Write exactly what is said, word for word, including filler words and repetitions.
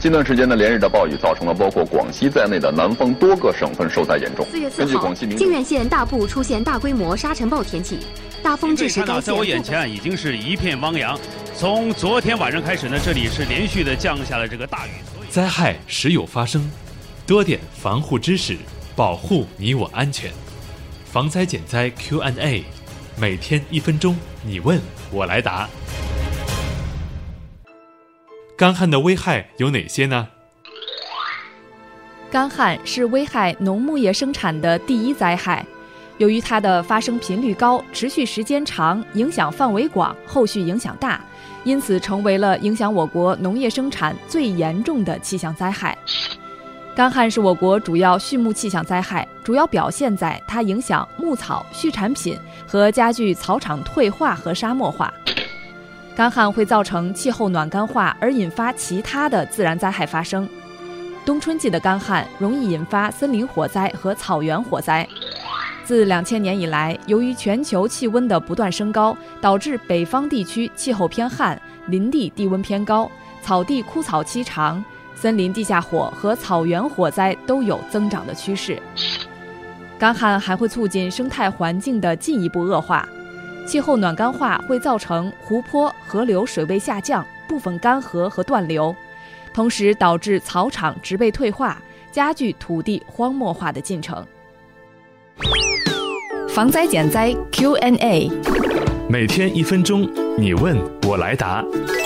近段时间呢，连日的暴雨造成了包括广西在内的南方多个省份受灾严重。 四月四号，靖远县大部出现大规模沙尘暴天气，大风致使该县。 在我眼前已经是一片汪洋。从昨天晚上开始呢，这里是连续的降下了这个大雨。 灾害时有发生，多点防护知识，保护你我安全。防灾减灾 Q and A， 每天一分钟，你问我来答。干旱的危害有哪些呢？ 干旱是危害农牧业生产的第一灾害，由于它的发生频率高、持续时间长、影响范围广、后续影响大，因此成为了影响我国农业生产最严重的气象灾害。干旱是我国主要畜牧气象灾害，主要表现在它影响牧草、畜产品和加剧草场退化和沙漠化。干旱会造成气候暖干化，而引发其他的自然灾害发生。冬春季的干旱容易引发森林火灾和草原火灾。自两千年以来，由于全球气温的不断升高，导致北方地区气候偏旱，林地地温偏高，草地枯草期长，森林地下火和草原火灾都有增长的趋势。干旱还会促进生态环境的进一步恶化。气候暖干化会造成湖泊、河流水位下降，部分干涸和断流，同时导致草场植被退化，加剧土地荒漠化的进程。防灾减灾 Q and A， 每天一分钟，你问我来答。